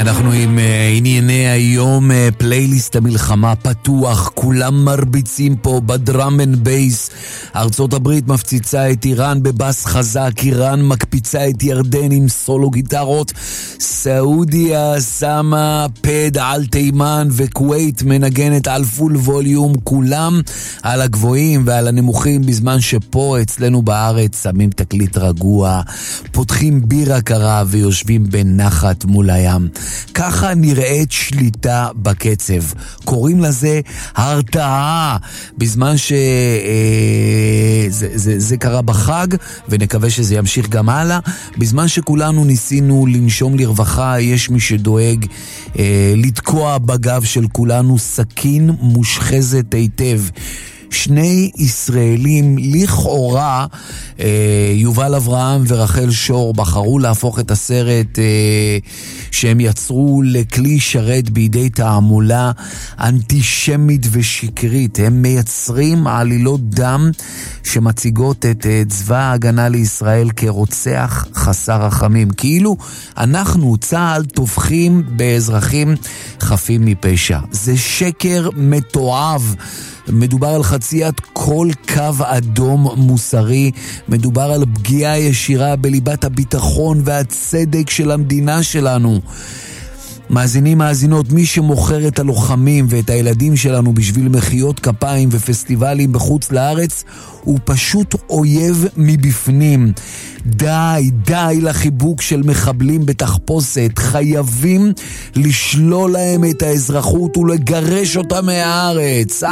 אנחנו עם ענייני היום, פלייליסט המלחמה פתוח, כולם מרביצים פה בדראם אנד בייס. ארצות הברית מפציצה את איראן בבאס חזק, איראן מקפיצה את ירדן עם סולו גיטרות, סעודיה שמה פד על תימן וכווית מנגנת על פול ווליום, כולם על הגבוהים ועל הנמוכים, בזמן שפה אצלנו בארץ שמים תקליט רגוע, פותחים בירה קרה ויושבים בנחת מול הים. ככה נראית שליטה בקצב. קוראים לזה הרתעה, בזמן שזה קרה בחג, ונקווה שזה ימשיך גם הלאה. בזמן שכולנו ניסינו לנשום לרווחה, יש מי שדואג לתקוע בגב של כולנו סכין מושחזת היטב. שני ישראלים לכאורה, יובל אברהם ורחל שור, בחרו להפוך את הסרט שהם יצרו לכלי שרת בידי תעמולה אנטישמית ושקרית. הם מייצרים עלילות דם שמציגות את צבא ההגנה לישראל כרוצח חסר רחמים, כאילו אנחנו צה"ל טובחים באזרחים חפים מפשע. זה שקר מתועב. מדובר על חציית כל קו אדום מוסרי, מדובר על פגיעה ישירה בליבת הביטחון והצדק של המדינה שלנו. מאזינים, מאזינות, מי שמוכר את הלוחמים ואת הילדים שלנו בשביל מחיאות כפיים ופסטיבלים בחוץ לארץ הוא פשוט אויב מבפנים. די לחיבוק של מחבלים בתחפושת. חייבים לשלול להם את האזרחות ולגרש אותם מהארץ.